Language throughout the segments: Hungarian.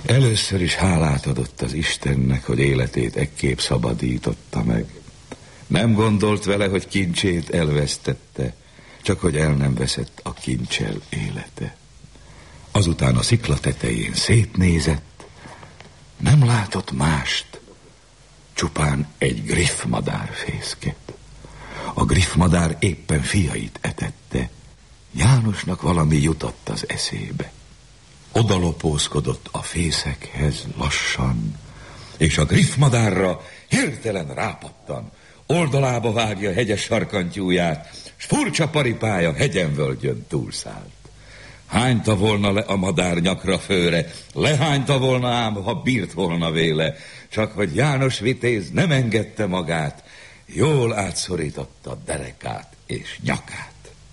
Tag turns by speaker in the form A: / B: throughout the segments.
A: Először is hálát adott az Istennek, hogy életét ekképp szabadította meg. Nem gondolt vele, hogy kincsét elvesztette, csak hogy el nem veszett a kincsel élete. Azután a szikla tetején szétnézett, nem látott mást, csupán egy griffmadárfészket. A griffmadár éppen fiait etette. Jánosnak valami jutott az eszébe. Odalopózkodott a fészekhez lassan, és a griffmadárra hirtelen rápattan. Oldalába vágja hegyes sarkantyúját, s furcsa paripája hegyen-völgyön túlszállt. Hányta volna le a madár nyakra főre, lehányta volna ám, ha bírt volna véle, csak hogy János vitéz nem engedte magát, jól átszorította derekát és nyakát.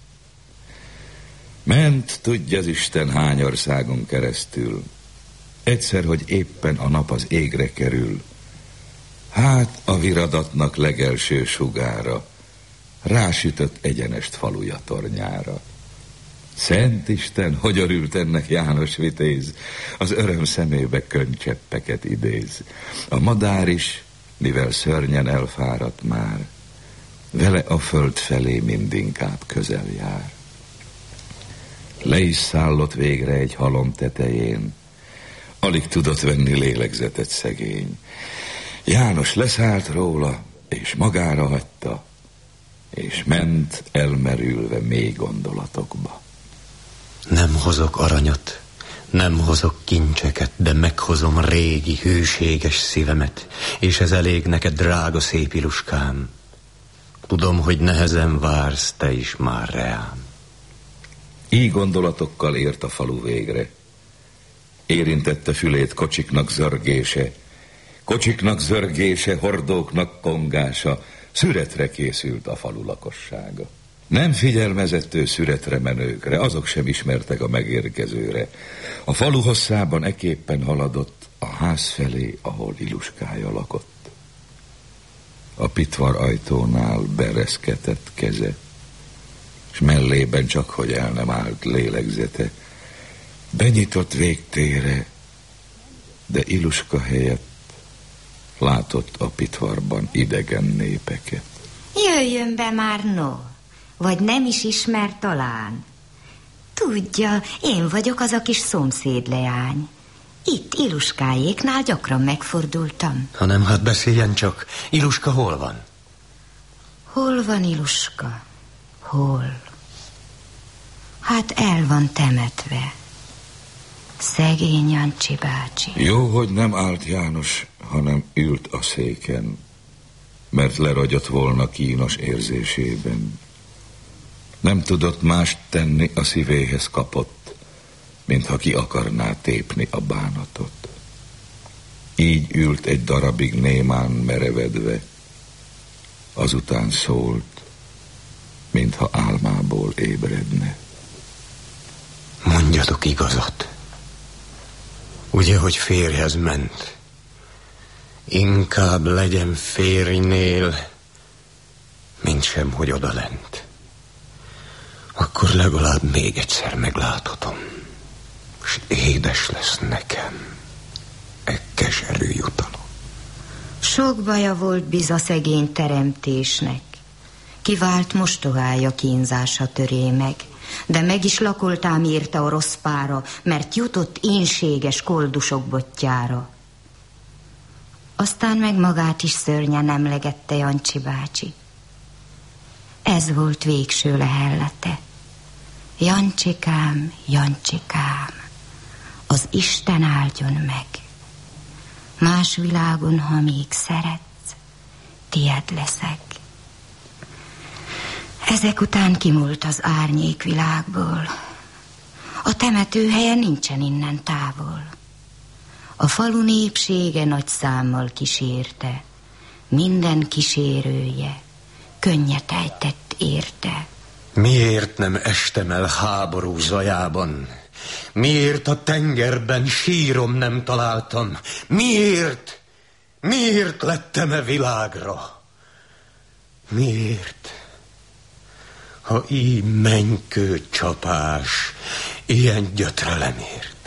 A: Ment, tudja az Isten hány országon keresztül. Egyszer, hogy éppen a nap az égre kerül, hát a viradatnak legelső sugára rásütött egyenest faluja tornyára. Szent Isten, hogy örült ennek János vitéz, az öröm szemébe könycseppeket idéz. A madár is, mivel szörnyen elfáradt már, vele a föld felé mindinkább közel jár. Le is szállott végre egy halom tetején, alig tudott venni lélegzetet szegény. János leszállt róla, és magára hagyta, és ment elmerülve mély gondolatokba.
B: Nem hozok aranyat, nem hozok kincseket, de meghozom régi, hűséges szívemet, és ez elég neked, drága szép Iluskám. Tudom, hogy nehezen vársz te is már reám.
A: Így gondolatokkal ért a falu végre. Érintette fülét kocsiknak zörgése, kocsiknak zörgése, hordóknak kongása, szüretre készült a falu lakossága. Nem figyelmezett ő szüretre menőkre, azok sem ismertek a megérkezőre. A falu hosszában eképpen haladott a ház felé, ahol Iluskája lakott. A pitvar ajtónál bereszketett keze, s mellében csak hogy el nem állt lélegzete. Benyitott végtére, de Iluska helyett látott a pitvarban idegen népeket.
C: Jöjjön be már, no, vagy nem is ismer talán. Tudja, én vagyok az a kis szomszédleány. Itt Iluskájéknál gyakran megfordultam.
B: Hanem hát beszéljen csak, Iluska hol van?
C: Hol van Iluska? Hol? Hát el van temetve. Szegény Jancsi bácsi.
A: Jó, hogy nem állt János, hanem ült a széken, mert leragyott volna kínos érzésében. Nem tudott mást tenni, a szívéhez kapott, mintha ki akarná tépni a bánatot. Így ült egy darabig némán merevedve, azután szólt, mintha álmából ébredne.
B: Mondjatok igazat. Ugye, hogy férjhez ment? Inkább legyen férjnél, mint sem, hogy odalent. Akkor legalább még egyszer megláthatom, s édes lesz nekem e keserű jutalom.
C: Sok baja volt biza szegény teremtésnek. Kivált mostohája kínzása töré meg, de meg is lakoltám írta a rossz pára, mert jutott ínséges koldusok botjára. Aztán meg magát is szörnyen emlegette Jancsi bácsi. Ez volt végső lehellete. Jancsikám, Jancsikám, az Isten áldjon meg. Más világon, ha még szeretsz, tied leszek. Ezek után kimúlt az árnyék világból. A temetőhelyen nincsen innen távol. A falu népsége nagy számmal kísérte, minden kísérője könnyet ejtett érte.
B: Miért nem estem el háború zajában? Miért a tengerben sírom nem találtam? Miért? Miért lettem-e világra? Miért? Ha így mennykő csapás ilyen gyötrelem ért.